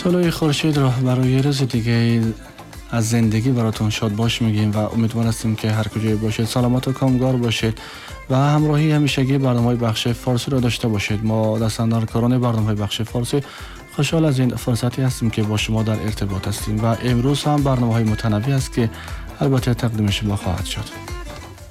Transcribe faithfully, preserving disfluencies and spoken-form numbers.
طلوع خورشید را برای روز دیگه از زندگی براتون شاد باش میگیم و امیدوار هستیم که هر کجای باشید سلامت و کامگار باشید و همراهی همیشگی برنامه‌های بخش فارسی را داشته باشید. ما دستاندرکاران برنامه‌های بخش فارسی خوشحال از این فرصتی هستیم که با شما در ارتباط هستیم و امروز هم برنامه‌های متنوعی است که البته تقدیم شما خواهد شد.